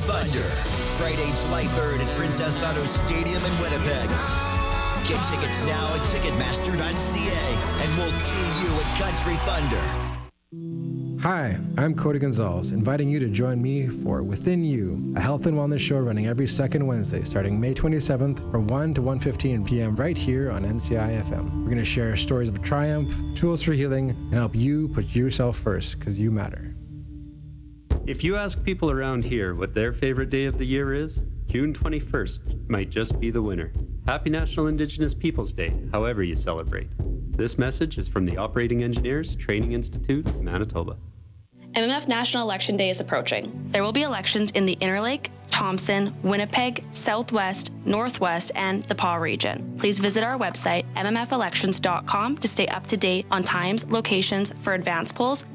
Thunder, Friday, July 3rd at Princess Auto Stadium in Winnipeg. Get tickets now at Ticketmaster.ca, and we'll see you at Country Thunder. Hi, I'm Cody Gonzalez, inviting you to join me for Within You, a health and wellness show running every second Wednesday, starting May 27th from 1 to 1:15 p.m. right here on NCI FM. We're going to share stories of triumph, tools for healing, and help you put yourself first, because you matter. If you ask people around here what their favorite day of the year is, June 21st might just be the winner. Happy National Indigenous Peoples Day, however you celebrate. This message is from the Operating Engineers Training Institute, Manitoba. MMF National Election Day is approaching. There will be elections in the Interlake, Thompson, Winnipeg, Southwest, Northwest, and the PAW region. Please visit our website, mmfelections.com, to stay up to date on times, locations for advance polls,